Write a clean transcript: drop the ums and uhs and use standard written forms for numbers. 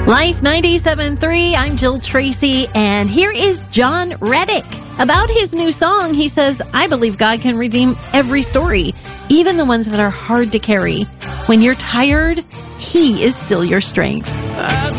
Life 97.3, I'm Jill Tracy, and here is John Reddick. About his new song, he says, I believe God can redeem every story, even the ones that are hard to carry. When you're tired, He is still your strength.